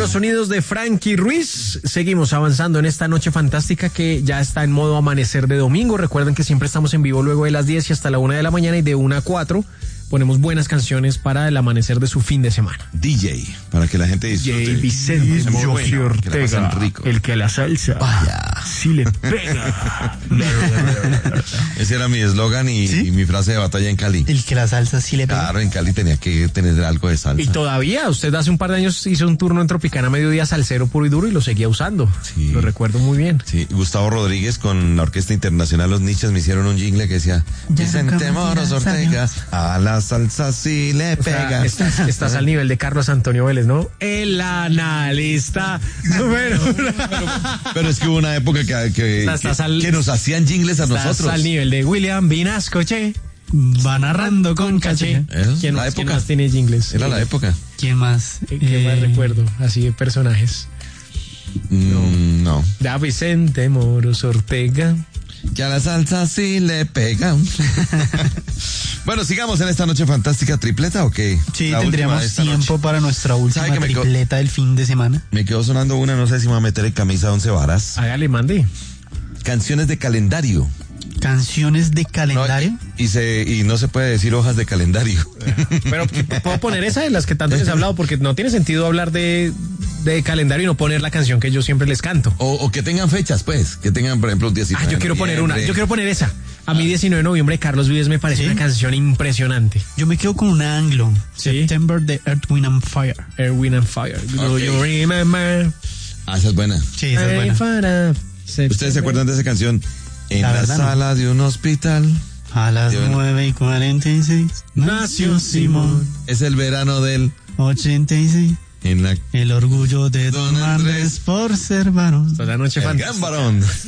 los sonidos de Frankie Ruiz. Seguimos avanzando en esta noche fantástica que ya está en modo amanecer de domingo. Recuerden que siempre estamos en vivo luego de las 10 y hasta la 1 de la mañana, y de 1 a 4 ponemos buenas canciones para el amanecer de su fin de semana. DJ, para que la gente disfrute. DJ Vicente Yofi Ortega, el que la salsa sí le pega. Ese era mi eslogan y mi frase de batalla en Cali. El que la salsa sí le pega. Claro, en Cali tenía que tener algo de salsa. Y todavía, usted hace un par de años hizo un turno en Tropicana Mediodía salsero puro y duro y lo seguía usando. Sí. Lo recuerdo muy bien. Sí, Gustavo Rodríguez con la Orquesta Internacional Los Nichas me hicieron un jingle que decía: Vicente Moros Ortega, a la salsa sí le pega. Estás al nivel de Carlos Antonio Vélez, ¿no? El analista número uno. Pero es que hubo una época que nos hacían jingles a nosotros. Estás al nivel de William Vinasco, che. Va narrando con caché. ¿Quién más tiene jingles? Era la época. ¿Quién más? ¿Qué más recuerdo? Así de personajes. No. Ya Vicente Moros Ortega. Que a la salsa sí le pega. Bueno, sigamos en esta noche fantástica. ¿Tripleta o qué? Sí, tendríamos tiempo para nuestra última tripleta del fin de semana. Me quedó sonando una, no sé si me voy a meter en camisa de 11 varas. Hágale, mande. Canciones de calendario. ¿Canciones de calendario? No, y no se puede decir hojas de calendario. Pero puedo poner esa de las que tanto les he hablado, porque no tiene sentido hablar de calendario y no poner la canción que yo siempre les canto. O que tengan fechas, pues. Que tengan, por ejemplo, 19 yo quiero poner una. Yo quiero poner esa. A mí 19 de noviembre de Carlos Vives me parece una canción impresionante. Yo me quedo con una anglo. ¿Sí? September de Earth, Wind and Fire. Earth, Wind and Fire. Do you remember? Esa es buena. Sí, esa es buena. ¿Ustedes se acuerdan de esa canción? En la sala de un hospital. A las 9:46 nació Simón. Es el verano del 86. El orgullo de Don Andrés por ser varón. Esta es la noche fantástica. Gran varón.